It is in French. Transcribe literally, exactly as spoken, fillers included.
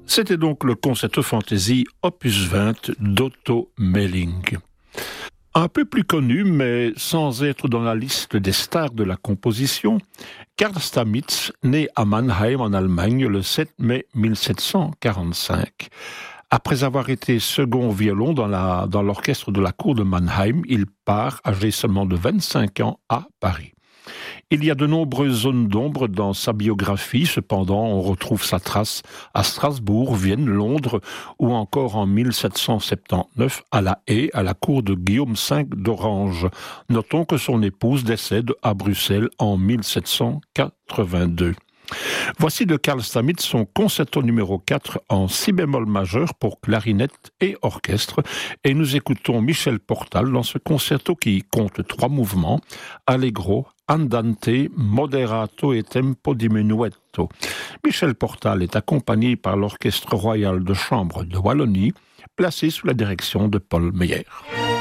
C'était donc le concerto fantasy opus vingt d'Otto Melling. Un peu plus connu, mais sans être dans la liste des stars de la composition, Carl Stamitz, né à Mannheim en Allemagne le sept mai mille sept cent quarante-cinq. Après avoir été second violon dans, la, dans l'orchestre de la cour de Mannheim, il part, âgé seulement de vingt-cinq ans, à Paris. Il y a de nombreuses zones d'ombre dans sa biographie, cependant on retrouve sa trace à Strasbourg, Vienne, Londres ou encore en mille sept cent soixante-dix-neuf à La Haye, à la cour de Guillaume cinq d'Orange. Notons que son épouse décède à Bruxelles en mille sept cent quatre-vingt-deux. Voici de Carl Stamitz son concerto numéro quatre en si bémol majeur pour clarinette et orchestre, et nous écoutons Michel Portal dans ce concerto qui compte trois mouvements, Allegro, Andante, Moderato et Tempo diminuetto. Michel Portal est accompagné par l'Orchestre royal de chambre de Wallonie, placé sous la direction de Paul Meyer.